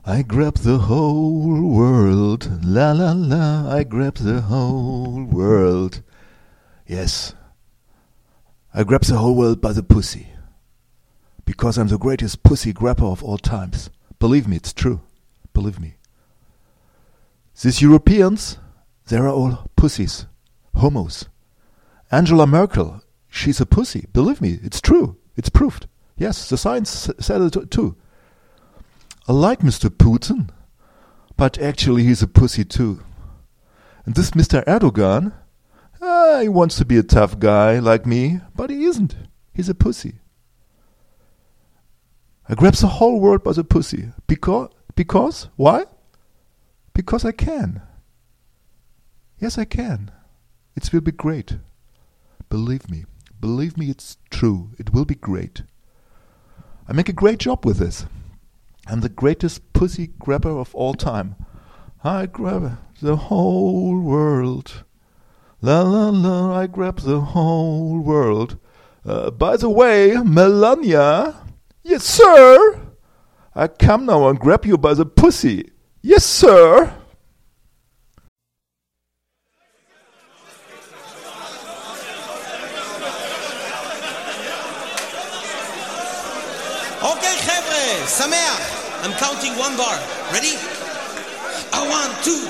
I grab the whole world, la la la, I grab the whole world. Yes, I grab the whole world by the pussy. Because I'm the greatest pussy grabber of all times. Believe me, it's true. Believe me. These Europeans, they're all pussies, homos. Angela Merkel, she's a pussy. Believe me, it's true. It's proved. Yes, the science said it too. I like Mr. Putin, but actually he's a pussy too. And this Mr. Erdogan, he wants to be a tough guy like me, but he isn't. He's a pussy. I grab the whole world by the pussy. Because? Why? Because I can. Yes, I can. It will be great. Believe me. Believe me, it's true. It will be great. I make a great job with this. I'm the greatest pussy grabber of all time. I grab the whole world. La la la, I grab the whole world. By the way, Melania. Yes, sir. I come now and grab you by the pussy. Yes, sir. Okay, חבר'ה, שמח. I'm counting one bar. Ready? 1, 2,